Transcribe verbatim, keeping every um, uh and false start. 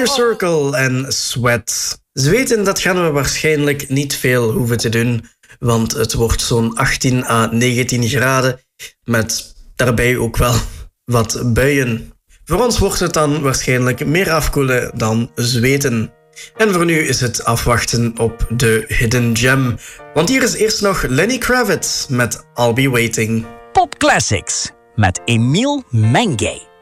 Inner Circle en Sweat. Zweten, dat gaan we waarschijnlijk niet veel hoeven te doen, want het wordt zo'n achttien à negentien graden, met daarbij ook wel wat buien. Voor ons wordt het dan waarschijnlijk meer afkoelen dan zweten. En voor nu is het afwachten op de Hidden Gem. Want hier is eerst nog Lenny Kravitz met I'll Be Waiting. Pop Classics met Emiel Menge.